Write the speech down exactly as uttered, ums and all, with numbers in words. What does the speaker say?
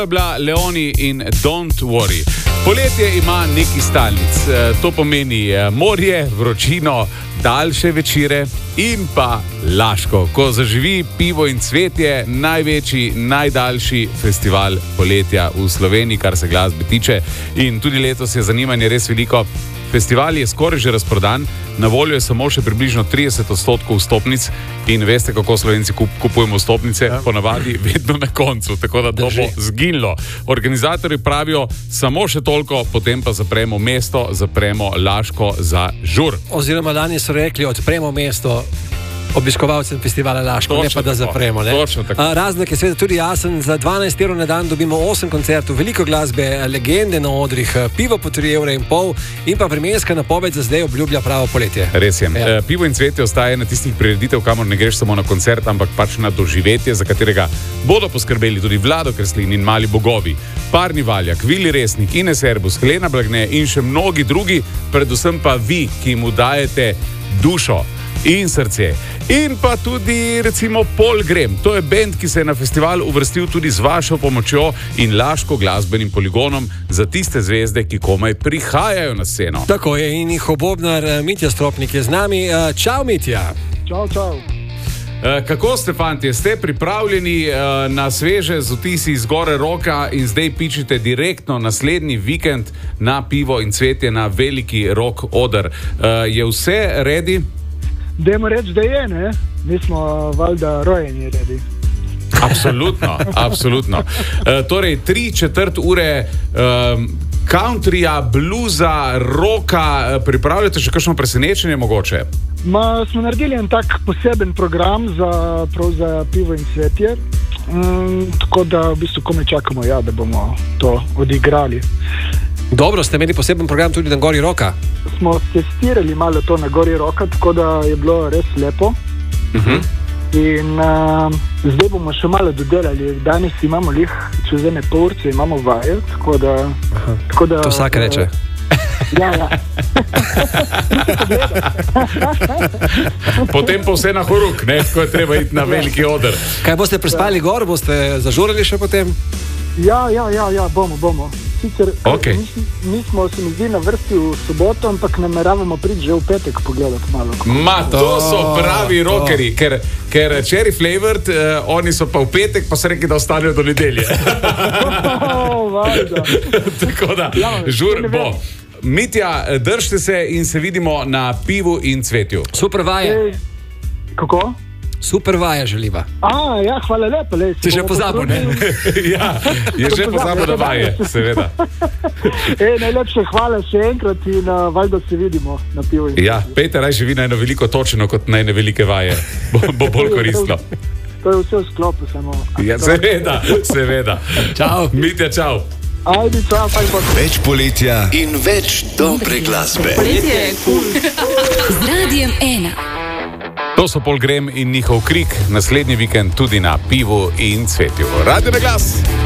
To je bila Leoni in Don't Worry. Poletje ima neki stalnic. To pomeni morje, vročino, daljše večere in pa Laško, ko zaživi Pivo in cvetje, največji, najdaljši festival poletja v Sloveniji, kar se glasbe tiče. In tudi letos je zanimanje res veliko. Festival je skoraj že razprodan, na voljo je samo še približno trideset odstotkov vstopnic in veste, kako Slovenci kupujemo vstopnice, ja. Ponavadi vedno na koncu, tako da to bo zginilo. Organizatorji pravijo samo še toliko, potem pa zapremo mesto, zapremo Laško za žur. Oziroma lani so rekli, odpremo mesto obiskovalcem festivala Laško, točno ne pa da tako, zapremo. Ne? Razlog je seveda tudi jasen, za dvanajst evrov na dan dobimo osem koncertov, veliko glasbe, legende na odrih, pivo po tri evre in pol in pa vremenska napoved za zdaj obljublja pravo poletje. Res je. Ja. Pivo in cvetje ostaje na tistih prireditev, kamor ne greš samo na koncert, ampak pač na doživetje, za katerega bodo poskrbeli tudi Vlado Kreslin in Mali bogovi, Parni Valjak, Vili Resnik, Ines Erbus, Helena Blagne in še mnogi drugi, predvsem pa vi, ki mu dajete dušo in srce. In pa tudi recimo Pol Grem. To je bend, ki se je na festival uvrstil tudi z vašo pomočjo in Laško glasbenim poligonom za tiste zvezde, ki komaj prihajajo na sceno. Tako je, in njihov bobnar Mitja Stropnik je z nami. Čau, Mitja. Čau, čau. Kako ste, fantje? Ste pripravljeni na sveže z vtisi iz gore roka in zdaj pičite direktno naslednji vikend na Pivo in cvetje na veliki rock oder? Je vse ready? Dajmo reči, da je, ne? Mi smo valjda rojeni redi. Absolutno, absolutno. E, torej, tri četrt ure um, countryja, bluza, rocka, pripravljate še kakšno presenečenje mogoče? Ma, smo naredili en tak poseben program za, prav za Pivo in cvetje, um, tako da v bistvu kome čakamo, ja, da bomo to odigrali. Dobro, ste imeli poseben program tudi na Gori Roka? Smo testirali malo to na Gori Roka, tako da je bilo res lepo. Uh-huh. In uh, zdaj bomo še malo dodelali. Danes imamo lih, čez ene pol urce imamo vaje, tako da... Tako da to vsak reče. Ja, ja. Potem pa vse na horuk, ne? Ko je treba iti na veliki oder. Kaj boste prespali gor? Boste zažurali še potem? Ja, ja, ja, ja, bomo, bomo. Sicer, okay. mi, mi smo se mi zdi na vrsti v soboto, ampak nameravamo priti že v petek pogledati malo. Ma, to so pravi rockeri, ker, ker Cherry Flavored, eh, oni so pa v petek, pa so rekli, da ostanejo do nedelje. Tako da, ja, žur bo. Mitja, držite se in se vidimo na Pivu in cvetju. Super vaje. Ej, kako? Super vaja želiva. A, ja, hvala lepa. Le, si že pozabil, ne? Ja, je že pozabil na vaje, seveda. Ej, najlepše hvala še enkrat in uh, valjda se vidimo na Pivu. Ja, pejte raje vi na eno veliko točino, kot na ene velike vaje. Bo, bo bolj koristno. To je vse v sklopu samo. Ja, seveda, seveda. Čau. Mitja, čau. Ajde, čau, fajn pa. Več poletja in več dobre glasbe. Poletje je cool. Z Radijem ena. To so Pol Grem in njihov krik naslednji vikend tudi na Pivu in cvetju. Radio na glas!